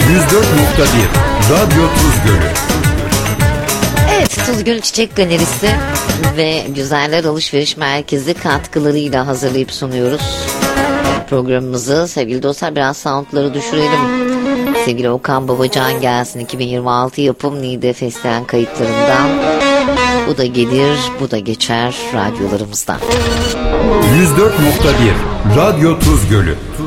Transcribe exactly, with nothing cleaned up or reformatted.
yüz dört nokta bir Radyo Tuzgölü. Evet, Tuzgölü Çiçek Galerisi ve Güzeller Alışveriş Merkezi katkılarıyla hazırlayıp sunuyoruz programımızı. Sevgili dostlar, biraz soundları düşürelim. Sevgili Okan Babacan gelsin, iki bin yirmi altı yapım Niğde Festival kayıtlarından. Bu da gelir, bu da geçer radyolarımızdan. yüz dört nokta bir Radyo Tuzgölü.